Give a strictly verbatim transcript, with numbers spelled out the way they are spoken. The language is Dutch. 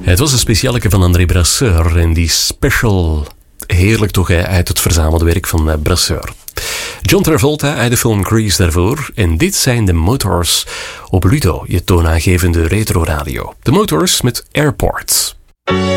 Het was een specialeke van André Brasseur en die special, heerlijk toch, hè, uit het verzamelde werk van uh, Brasseur. John Travolta uit de film Grease daarvoor. En dit zijn de Motors op Ludo, je toonaangevende retro radio. De Motors met Airport.